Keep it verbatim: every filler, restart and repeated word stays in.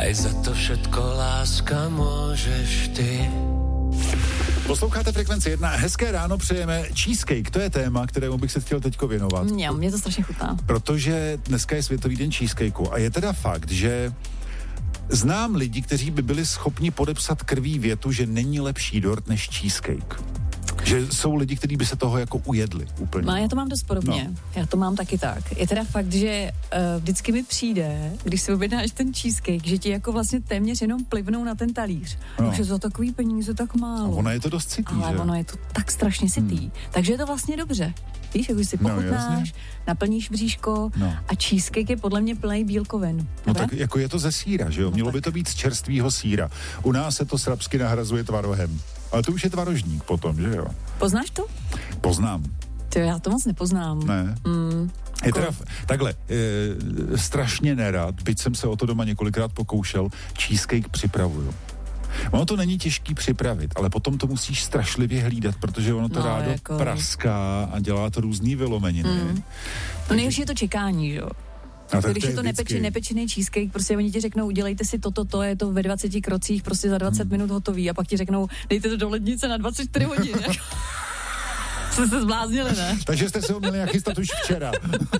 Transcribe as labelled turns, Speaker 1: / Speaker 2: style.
Speaker 1: aj za to všetko láska môžeš ty.
Speaker 2: Posloucháte Frekvenci jedna, hezké ráno přejeme. Cheesecake, to je téma, kterému bych se chtěl teďko věnovat.
Speaker 3: Mě, mě to strašně chutná.
Speaker 2: Protože dneska je Světový den cheesecakeu a je teda fakt, že znám lidi, kteří by byli schopni podepsat krví větu, že není lepší dort než cheesecake. Že jsou lidi, kteří by se toho jako ujedli úplně.
Speaker 3: No, já to mám dost podobně. No. Já to mám taky tak. Je teda fakt, že uh, vždycky mi přijde, když si objednáš ten cheesecake, že ti jako vlastně téměř jenom plivnou na ten talíř.
Speaker 2: No.
Speaker 3: Takže za takový peníze tak málo.
Speaker 2: A ono je to dost citý,
Speaker 3: ale
Speaker 2: že?
Speaker 3: ono je to tak strašně citý. Hmm. Takže je to vlastně dobře. Víš, jak už si pochutnáš, no, naplníš bříško no. a cheesecake je podle mě plný bílkovin.
Speaker 2: No tak jako je to ze sýra, že jo? Mělo no by to být z čerstvýho sýra. U nás se to srabsky nahrazuje tvarohem. Ale to už je tvarožník potom, že jo?
Speaker 3: Poznáš to?
Speaker 2: Poznám.
Speaker 3: To já to moc nepoznám.
Speaker 2: Ne.
Speaker 3: Mm,
Speaker 2: je teda, takhle, e, strašně nerad, byť jsem se o to doma několikrát pokoušel, cheesecake připravuju. Ono to není těžký připravit, ale potom to musíš strašlivě hlídat, protože ono to
Speaker 3: no,
Speaker 2: rádo
Speaker 3: jako...
Speaker 2: praská a dělá to různý vylomeniny.
Speaker 3: Mm. No nejhorší je to čekání, jo?
Speaker 2: A
Speaker 3: když je to nepeči, nepečený cheesecake, prostě oni ti řeknou, udělejte si toto, to je to ve dvaceti krocích, prostě za dvacet hmm. minut hotový a pak ti řeknou, dejte to do lednice na dvacet čtyři hodin. Jste se zbláznili, ne?
Speaker 2: Takže jste se ho měli nachystat už včera.